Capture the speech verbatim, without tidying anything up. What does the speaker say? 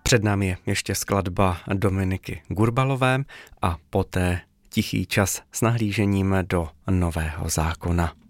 Před námi je ještě skladba Dominiky Gurbalové a poté tichý čas s nahlížením do Nového zákona.